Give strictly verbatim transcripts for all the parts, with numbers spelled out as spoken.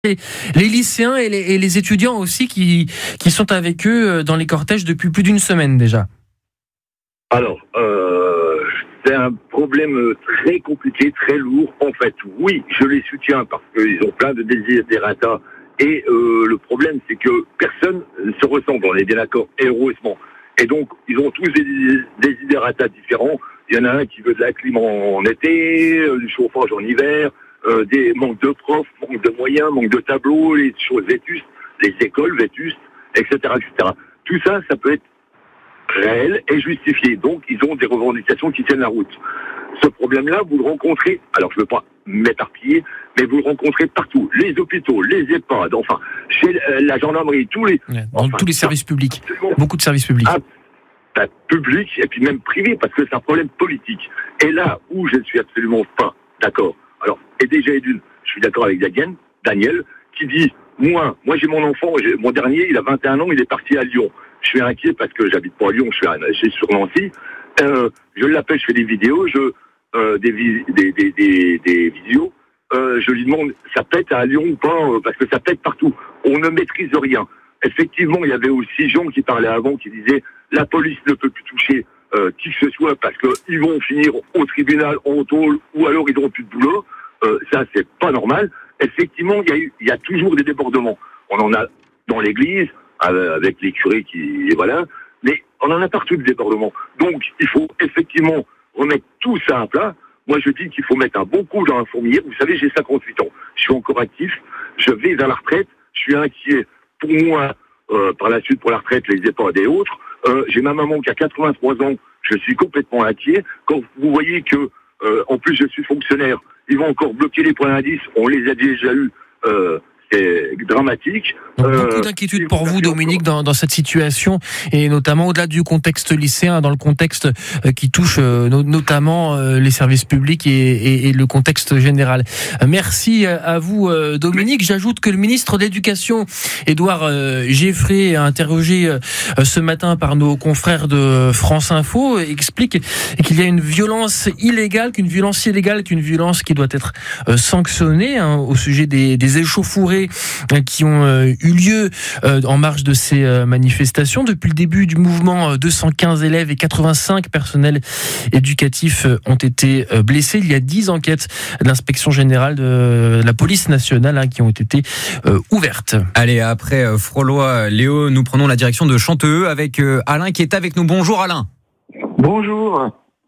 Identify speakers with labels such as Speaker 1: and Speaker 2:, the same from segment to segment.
Speaker 1: Les, les lycéens et les, et les étudiants aussi qui, qui sont avec eux dans les cortèges depuis plus d'une semaine déjà.
Speaker 2: Alors, euh, c'est un problème très compliqué, très lourd. En fait, oui, je les soutiens parce qu'ils ont plein de desiderata. Et euh, le problème, c'est que personne ne se ressemble, on est bien d'accord, heureusement. Et donc, ils ont tous des desiderata différents. Il y en a un qui veut de la clim en été, euh, du chauffage en hiver, euh, des manques de profs, manque de moyens, manque de tableaux, les choses vétustes, les écoles vétustes, et cetera, et cetera. Tout ça, ça peut être réel et justifié. Donc, ils ont des revendications qui tiennent la route. Ce problème-là, vous le rencontrez, alors je ne veux pas m'éparpiller, mais vous le rencontrez partout. Les hôpitaux, les EHPAD, enfin, chez la gendarmerie, tous les...
Speaker 1: Ouais, dans
Speaker 2: enfin,
Speaker 1: tous les services publics. Beaucoup de services publics.
Speaker 2: Ah, bah, public et puis même privé, parce que c'est un problème politique. Et là où je ne suis absolument pas d'accord, alors, et déjà d'une, je suis d'accord avec Daniel, Daniel, qui dit, moi, moi j'ai mon enfant, j'ai, mon dernier, il a vingt et un ans, il est parti à Lyon. Je suis inquiet parce que j'habite pas à Lyon, je suis, à, je suis sur Nancy. Euh, je l'appelle, je fais des vidéos, je, euh, des, des, des, des, des vidéos. Euh, je lui demande, ça pète à Lyon ou pas, euh, parce que ça pète partout. On ne maîtrise rien. Effectivement, il y avait aussi gens qui parlaient avant, qui disaient, la police ne peut plus toucher euh, qui que ce soit parce qu'ils vont finir au tribunal, en tôle, ou alors ils n'auront plus de boulot. Euh, ça, c'est pas normal. Effectivement, il y a eu, il y a toujours des débordements. On en a dans l'église, avec les curés qui, voilà, mais on en a partout des débordements. Donc, il faut effectivement remettre tout ça à plat. Moi, je dis qu'il faut mettre un bon coup dans la fourmilière. Vous savez, j'ai cinquante-huit ans. Je suis encore actif. Je vais vers la retraite. Je suis inquiet pour moi, euh, par la suite, pour la retraite, les EHPAD et autres. Euh, j'ai ma maman qui a quatre-vingt-trois ans. Je suis complètement inquiet. Quand vous voyez que, euh, en plus, je suis fonctionnaire, ils vont encore bloquer les points d'indice. On les a déjà eus. Euh, C'est dramatique.
Speaker 1: Donc,
Speaker 2: euh,
Speaker 1: beaucoup d'inquiétudes pour vous, Dominique, dans, dans cette situation, et notamment au-delà du contexte lycéen, dans le contexte euh, qui touche euh, no- notamment euh, les services publics et, et, et le contexte général. Euh, merci à vous, euh, Dominique. J'ajoute que le ministre de l'Éducation, Édouard euh, Geffray, interrogé euh, ce matin par nos confrères de France Info, explique qu'il y a une violence illégale, qu'une violence illégale est une violence qui doit être euh, sanctionnée, hein, au sujet des, des échauffourées qui ont euh, eu lieu euh, en marge de ces euh, manifestations. Depuis le début du mouvement, euh, deux cent quinze élèves et quatre-vingt-cinq personnels éducatifs euh, ont été euh, blessés. Il y a dix enquêtes de l'inspection générale de, de la police nationale hein, qui ont été euh, ouvertes.
Speaker 3: Allez, après euh, Frolois, Léo, nous prenons la direction de Chanteux avec euh, Alain qui est avec nous. Bonjour Alain.
Speaker 4: Bonjour.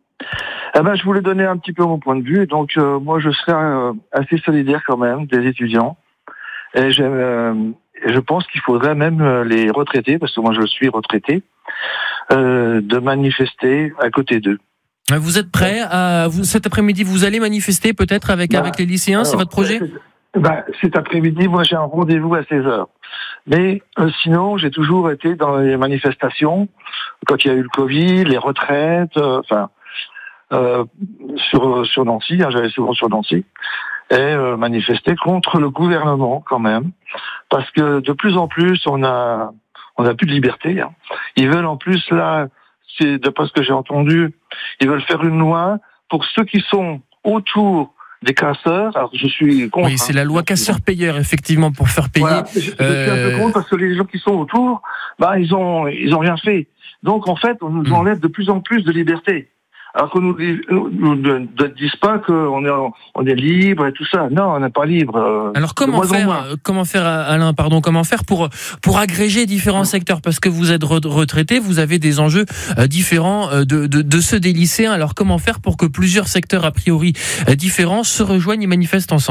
Speaker 4: Eh ben, je voulais donner un petit peu mon point de vue. Donc, euh, moi, je serais euh, assez solidaire quand même des étudiants. Et j'aime, euh, je pense qu'il faudrait même les retraités, parce que moi je suis retraité, euh, de manifester à côté d'eux.
Speaker 1: Vous êtes prêts à, vous, cet après-midi, vous allez manifester peut-être avec,
Speaker 4: bah,
Speaker 1: avec les lycéens,
Speaker 4: alors,
Speaker 1: c'est votre projet ?
Speaker 4: bah, Cet après-midi, moi j'ai un rendez-vous à seize heures. Mais euh, sinon, j'ai toujours été dans les manifestations, quand il y a eu le Covid, les retraites, euh, enfin, euh, sur, sur Nancy, hein, j'allais souvent sur Nancy. Et euh, manifester contre le gouvernement quand même, parce que de plus en plus on a on a plus de liberté. Hein. Ils veulent en plus là, c'est d'après ce que j'ai entendu, ils veulent faire une loi pour ceux qui sont autour des casseurs. Alors je suis contre.
Speaker 1: Oui, c'est la loi casseur-payeur effectivement pour faire payer.
Speaker 4: Voilà. Je, je euh... suis un peu contre parce que les gens qui sont autour, bah ils ont ils ont rien fait. Donc en fait on nous mmh. enlève de plus en plus de liberté. Alors qu'on nous, nous, nous ne disent pas qu'on est, on est libre et tout ça. Non, on n'est pas libre.
Speaker 1: Alors comment faire, comment faire, Alain, pardon, comment faire pour pour agréger différents secteurs, parce que vous êtes retraité, vous avez des enjeux différents de, de de ceux des lycéens. Alors comment faire pour que plusieurs secteurs a priori différents se rejoignent et manifestent ensemble ?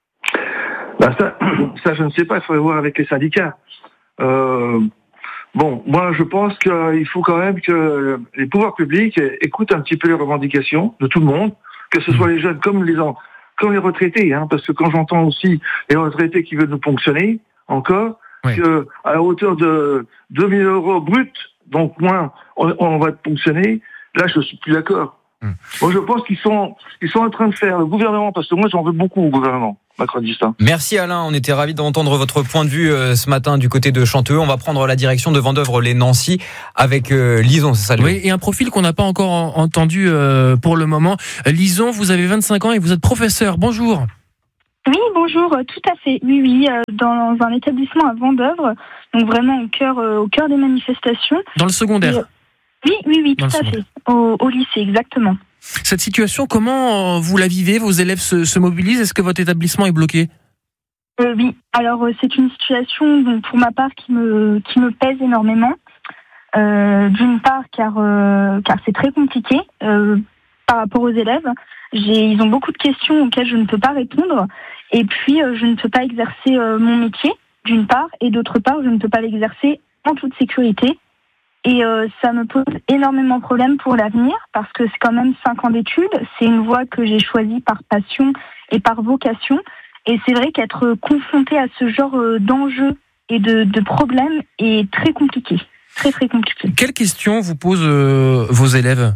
Speaker 4: Ben ça, ça, je ne sais pas. Il faut voir avec les syndicats. Euh, Bon, moi je pense qu'il faut quand même que les pouvoirs publics écoutent un petit peu les revendications de tout le monde, que ce soit les jeunes comme les comme les retraités, hein, parce que quand j'entends aussi les retraités qui veulent nous ponctionner encore, oui. que à la hauteur de deux mille euros bruts, donc moins, on, on va te ponctionner, là je suis plus d'accord. Mmh. Moi je pense qu'ils sont ils sont en train de faire le gouvernement, parce que moi j'en veux beaucoup au gouvernement.
Speaker 3: Merci Alain, on était ravis d'entendre votre point de vue euh, ce matin du côté de Chanteux. On va prendre la direction de Vendeuvre-les-Nancy avec euh, Lison, c'est ça?
Speaker 1: Oui, et un profil qu'on n'a pas encore en, entendu euh, pour le moment. Lison, vous avez vingt-cinq ans et vous êtes professeur. Bonjour.
Speaker 5: Oui, bonjour, tout à fait. Oui, oui, dans un établissement à Vendeuvre, donc vraiment au cœur, au cœur des manifestations.
Speaker 1: Dans le secondaire.
Speaker 5: Oui, oui, oui, tout
Speaker 1: dans
Speaker 5: à fait. Au, au lycée, exactement.
Speaker 1: Cette situation, comment vous la vivez? Vos élèves se, se mobilisent? Est-ce que votre établissement est bloqué?
Speaker 5: euh, Oui, alors c'est une situation, donc, pour ma part, qui me, qui me pèse énormément. Euh, d'une part, car, euh, car c'est très compliqué euh, par rapport aux élèves. J'ai, ils ont beaucoup de questions auxquelles je ne peux pas répondre. Et puis, euh, je ne peux pas exercer euh, mon métier, d'une part. Et d'autre part, je ne peux pas l'exercer en toute sécurité. Et euh, ça me pose énormément de problèmes pour l'avenir, parce que c'est quand même cinq ans d'études. C'est une voie que j'ai choisie par passion et par vocation. Et c'est vrai qu'être confronté à ce genre euh, d'enjeux et de, de problèmes est très compliqué. Très, très compliqué.
Speaker 1: Quelles questions vous posent euh, vos élèves?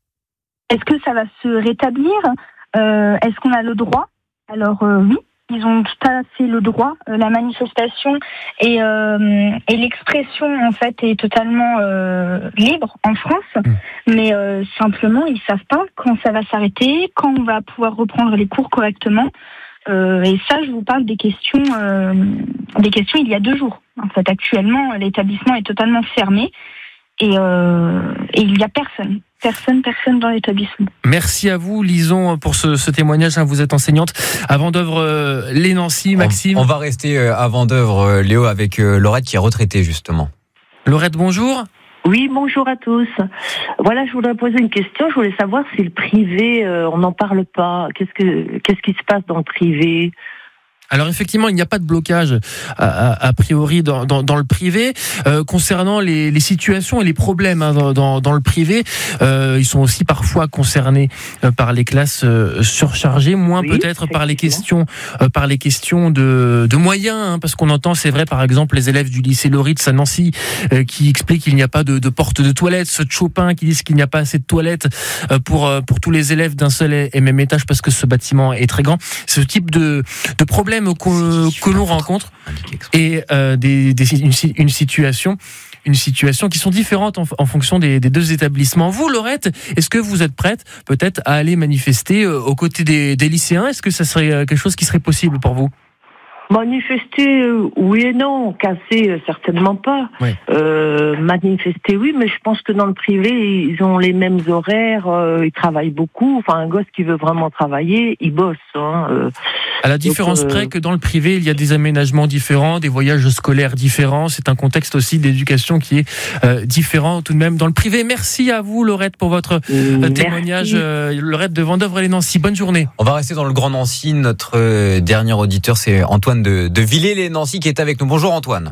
Speaker 5: Est-ce que ça va se rétablir? euh, Est-ce qu'on a le droit? Alors euh, oui, ils ont tout à fait le droit. Euh, la manifestation et, euh, et l'expression en fait est totalement euh, libre en France, mmh. mais euh, simplement ils savent pas quand ça va s'arrêter, quand on va pouvoir reprendre les cours correctement. Euh, et ça, je vous parle des questions, euh, des questions il y a deux jours. En fait, actuellement, l'établissement est totalement fermé et, euh, et il n'y a personne. Personne, personne dans l'établissement.
Speaker 1: Merci à vous, Lison, pour ce, ce témoignage. Vous êtes enseignante à Vendeuvre, euh, les Nancy, Maxime.
Speaker 3: On, on va rester à Vendeuvre, Léo, avec Laurette qui est retraitée, justement.
Speaker 1: Laurette, bonjour.
Speaker 6: Oui, bonjour à tous. Voilà, je voudrais poser une question. Je voulais savoir si le privé, euh, on n'en parle pas. Qu'est-ce que, qu'est-ce qui se passe dans le privé ?
Speaker 1: Alors effectivement, il n'y a pas de blocage a, a, a priori dans, dans, dans le privé. Euh, concernant les, les situations et les problèmes hein, dans, dans, dans le privé, euh, ils sont aussi parfois concernés euh, par les classes euh, surchargées, moins oui, peut-être par les questions, euh, par les questions de, de moyens, hein, parce qu'on entend, c'est vrai, par exemple, les élèves du lycée Loritz à Nancy euh, qui expliquent qu'il n'y a pas de, de porte de toilette, ceux de Chopin qui disent qu'il n'y a pas assez de toilettes euh, pour pour tous les élèves d'un seul et même étage parce que ce bâtiment est très grand. Ce type de, de problème Que, que l'on rencontre et euh, des, des, une, une situation une situation qui sont différentes en, en fonction des, des deux établissements. Vous, Laurette, est-ce que vous êtes prête peut-être à aller manifester euh, aux côtés des, des lycéens? Est-ce que ça serait quelque chose qui serait possible pour vous?
Speaker 6: Manifester, euh, oui et non. Casser, euh, certainement pas.
Speaker 1: Oui.
Speaker 6: Euh, manifester, oui, mais je pense que dans le privé, ils ont les mêmes horaires, euh, ils travaillent beaucoup. Enfin, un gosse qui veut vraiment travailler, il bosse. Hein, euh.
Speaker 1: À la différence Donc, euh... près que dans le privé, il y a des aménagements différents, des voyages scolaires différents. C'est un contexte aussi d'éducation qui est euh, différent tout de même dans le privé. Merci à vous, Laurette, pour votre euh, témoignage. Euh, Laurette de Vendeuvre les Nancy. Bonne journée.
Speaker 3: On va rester dans le Grand Nancy. Notre euh, dernier auditeur, c'est Antoine de, de Villers-les-Nancy qui est avec nous. Bonjour Antoine.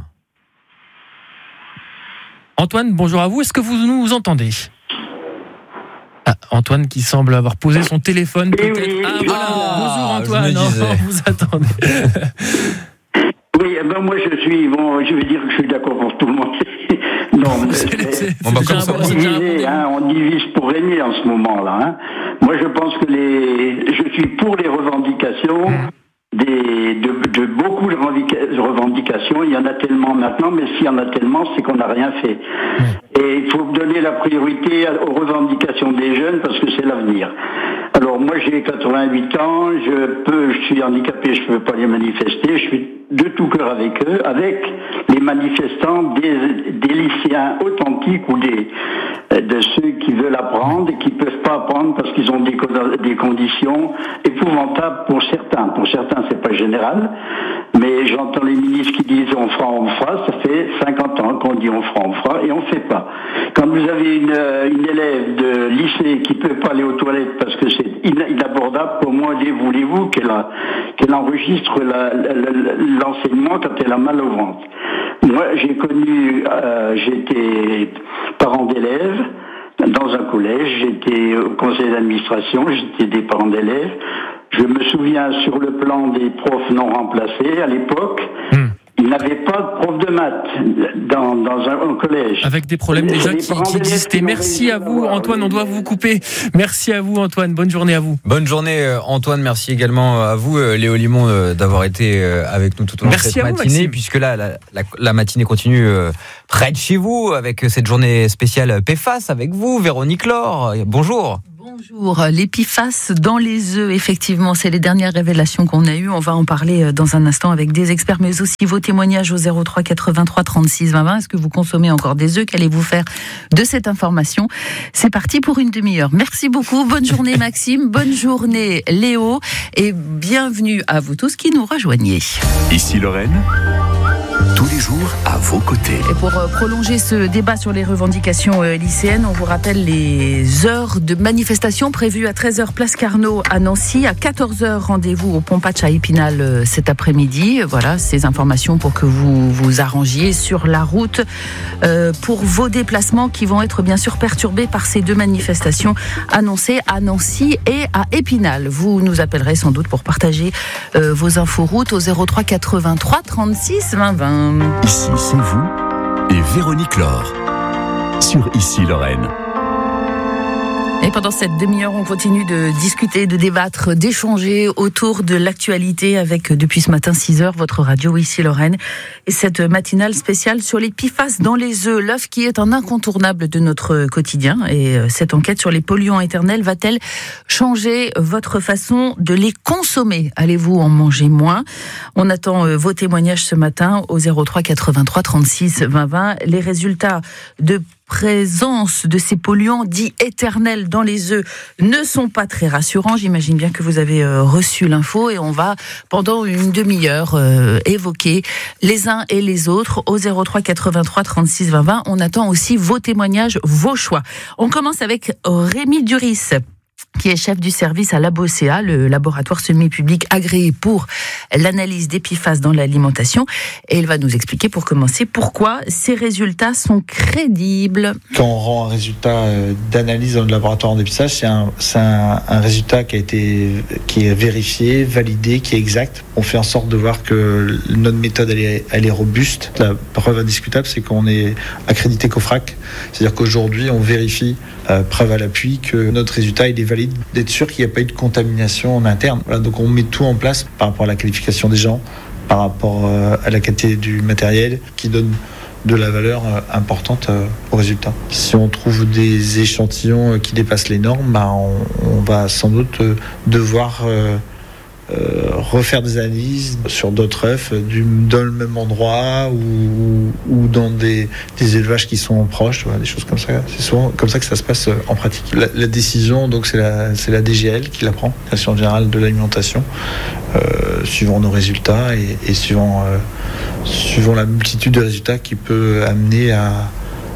Speaker 1: Antoine, bonjour à vous. Est-ce que vous nous entendez? Ah, Antoine qui semble avoir posé son téléphone peut-être.
Speaker 7: Oui, oui,
Speaker 1: ah
Speaker 7: oui.
Speaker 1: voilà,
Speaker 7: Ah,
Speaker 1: bonjour Antoine, non, vous attendez.
Speaker 7: Oui, ben moi je suis, bon, je vais dire que je suis d'accord pour tout le monde. Non,
Speaker 1: c'est, c'est, c'est
Speaker 3: on, va comme ça,
Speaker 7: on, divise, hein, on divise pour régner en ce moment-là. Hein. Moi je pense que les, je suis pour les revendications. Des, de, de beaucoup de revendications, il y en a tellement maintenant, mais s'il y en a tellement, c'est qu'on n'a rien fait. Et il faut donner la priorité aux revendications des jeunes parce que c'est l'avenir. Alors moi j'ai quatre-vingt-huit ans, je peux, je suis handicapé, je peux pas les manifester, je suis de tout cœur avec eux, avec les manifestants des, des lycéens authentiques ou des de ceux qui veulent apprendre et qui peuvent pas apprendre parce qu'ils ont des, des conditions épouvantables pour certains. Pour certains, c'est pas général, mais j'entends les ministres qui disent on fera, on fera, ça fait cinquante ans qu'on dit on fera, on fera, et on fait pas. Quand vous avez une, une élève de lycée qui peut pas aller aux toilettes parce que c'est inabordable, pour moi, voulez-vous qu'elle, a, qu'elle enregistre la, la, la, l'enseignement quand elle a mal au ventre? Moi, j'ai connu, euh, j'étais parent d'élèves dans un collège, j'étais au conseil d'administration, j'étais des parents d'élèves. Je me souviens sur le plan des profs non remplacés à l'époque, mmh. il n'avait pas de prof de maths dans, dans un, un collège.
Speaker 1: Avec des problèmes déjà qui, qui existaient. Merci à vous Antoine, on doit vous couper. Merci à vous Antoine, bonne journée à vous.
Speaker 3: Bonne journée Antoine, merci également à vous Léo Limon d'avoir été avec nous tout au long de cette matinée, vous, puisque là la, la, la matinée continue près de chez vous avec cette journée spéciale P F A S avec vous, Véronique Laure. Bonjour.
Speaker 8: Bonjour, les P F A S dans les œufs, effectivement, c'est les dernières révélations qu'on a eues. On va en parler dans un instant avec des experts, mais aussi vos témoignages au zéro trois quatre-vingt-trois trente-six vingt vingt. Est-ce que vous consommez encore des œufs? Qu'allez-vous faire de cette information? C'est parti pour une demi-heure. Merci beaucoup, bonne journée Maxime, bonne journée Léo, et bienvenue à vous tous qui nous rejoignez.
Speaker 9: Ici Lorraine, tous les jours à vos côtés.
Speaker 8: Et pour euh, prolonger ce débat sur les revendications euh, lycéennes, on vous rappelle les heures de manifestation prévues à treize heures place Carnot à Nancy, à quatorze heures rendez-vous au Pompatch à Épinal euh, cet après-midi. Voilà, ces informations pour que vous vous arrangiez sur la route euh, pour vos déplacements qui vont être bien sûr perturbés par ces deux manifestations annoncées à Nancy et à Épinal. Vous nous appellerez sans doute pour partager euh, vos infos routes au zéro trois quatre-vingt-trois trente-six vingt vingt.
Speaker 9: Ici, c'est vous et Véronique Laure sur Ici Lorraine.
Speaker 8: Et pendant cette demi-heure, on continue de discuter, de débattre, d'échanger autour de l'actualité avec, depuis ce matin, six heures, votre radio Ici Lorraine. Et cette matinale spéciale sur les P F A S dans les œufs, l'œuf qui est un incontournable de notre quotidien. Et cette enquête sur les polluants éternels va-t-elle changer votre façon de les consommer? Allez-vous en manger moins? On attend vos témoignages ce matin au zéro trois quatre-vingt-trois trente-six vingt vingt. Les résultats de présence de ces polluants dits éternels dans les œufs ne sont pas très rassurants. J'imagine bien que vous avez euh, reçu l'info et on va pendant une demi-heure euh, évoquer les uns et les autres au zéro trois quatre-vingt-trois trente-six vingt vingt. On attend aussi vos témoignages, vos choix. On commence avec Rémi Duris, qui est chef du service à Labocea, le laboratoire semi-public agréé pour l'analyse des P F A S dans l'alimentation. Et il va nous expliquer, pour commencer, pourquoi ces résultats sont crédibles.
Speaker 10: Quand on rend un résultat d'analyse dans le laboratoire en dépistage, c'est un, c'est un, un résultat qui a été, qui est vérifié, validé, qui est exact. On fait en sorte de voir que notre méthode, elle est, elle est robuste. La preuve indiscutable, c'est qu'on est accrédité COFRAC. C'est-à-dire qu'aujourd'hui, on vérifie, euh, preuve à l'appui, que notre résultat, il est valide, d'être sûr qu'il n'y a pas eu de contamination en interne. Voilà, donc on met tout en place par rapport à la qualification des gens, par rapport euh, à la qualité du matériel, qui donne de la valeur euh, importante euh, au résultat. Si on trouve des échantillons euh, qui dépassent les normes, bah, on, on va sans doute euh, devoir euh, euh, refaire des analyses sur d'autres œufs du, dans le même endroit ou, ou dans des, des élevages qui sont proches, voilà, des choses comme ça. C'est souvent comme ça que ça se passe en pratique. La, la décision, donc, c'est la, c'est la D G L qui la prend, la Direction générale de l'alimentation, euh, suivant nos résultats et, et suivant, euh, suivant la multitude de résultats qui peut amener à,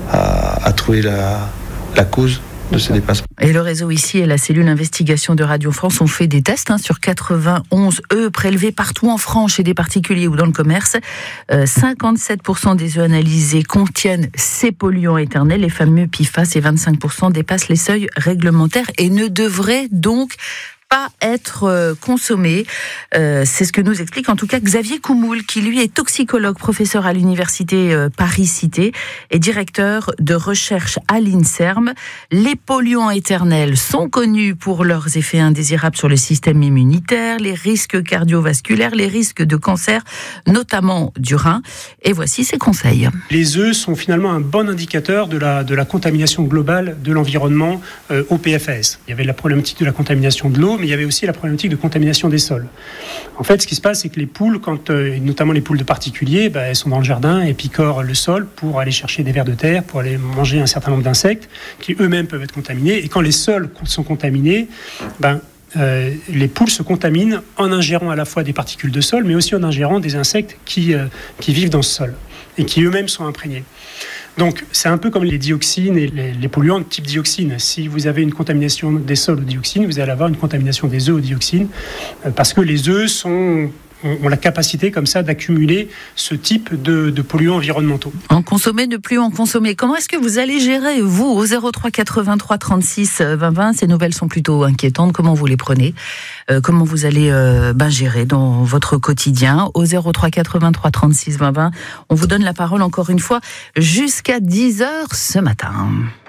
Speaker 10: à, à trouver la, la cause de ces dépassements.
Speaker 8: Et le réseau ici et la cellule investigation de Radio France ont fait des tests hein, sur quatre-vingt-onze œufs prélevés partout en France chez des particuliers ou dans le commerce. Euh, cinquante-sept pour cent des œufs analysés contiennent ces polluants éternels, les fameux P F A S, et vingt-cinq pour cent dépassent les seuils réglementaires et ne devraient donc pas être euh, consommé. Euh, c'est ce que nous explique en tout cas Xavier Coumoul, qui lui est toxicologue, professeur à l'université euh, Paris-Cité et directeur de recherche à l'INSERM. Les polluants éternels sont connus pour leurs effets indésirables sur le système immunitaire, les risques cardiovasculaires, les risques de cancer, notamment du rein. Et voici ses conseils.
Speaker 11: Les œufs sont finalement un bon indicateur de la, de la contamination globale de l'environnement euh, au P F A S. Il y avait la problématique de la contamination de l'eau, mais il y avait aussi la problématique de contamination des sols. En fait, ce qui se passe, c'est que les poules, quand, euh, notamment les poules de particuliers, bah, elles sont dans le jardin et picorent le sol pour aller chercher des vers de terre, pour aller manger un certain nombre d'insectes qui eux-mêmes peuvent être contaminés. Et quand les sols sont contaminés, ben, euh, les poules se contaminent en ingérant à la fois des particules de sol, mais aussi en ingérant des insectes qui, euh, qui vivent dans ce sol et qui eux-mêmes sont imprégnés. Donc, c'est un peu comme les dioxines et les, les polluants de type dioxine. Si vous avez une contamination des sols aux dioxines, vous allez avoir une contamination des œufs aux dioxines, euh, parce que les œufs sont, ont, ont la capacité comme ça d'accumuler ce type de, de polluants environnementaux.
Speaker 8: En consommer, ne plus en consommer. Comment est-ce que vous allez gérer, vous, au zéro trois quatre-vingt-trois trente-six vingt vingt? Ces nouvelles sont plutôt inquiétantes. Comment vous les prenez? euh, Comment vous allez euh, ben, gérer dans votre quotidien? Au zéro trois quatre-vingt-trois trente-six vingt vingt, on vous donne la parole encore une fois jusqu'à dix heures ce matin.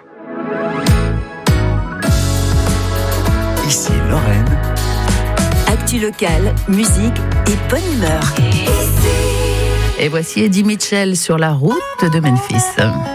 Speaker 9: Ici Lorraine.
Speaker 12: Actu locale, musique et bonne humeur.
Speaker 8: Et voici Eddie Mitchell sur la route de Memphis.